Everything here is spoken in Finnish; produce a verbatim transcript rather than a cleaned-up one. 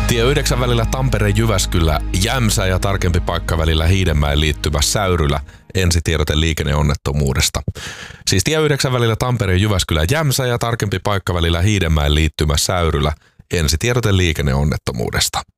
Tie yhdeksän välillä Tampere-Jyväskylä, Jämsä ja tarkempi paikka välillä Hiidenmäen liittymä Säyrylä. Ensitiedote liikenneonnettomuudesta. Siis tie yhdeksän välillä Tampere-Jyväskylä, Jämsä ja tarkempi paikka välillä Hiidenmäen liittymä Säyrylä. Ensitiedote liikenneonnettomuudesta.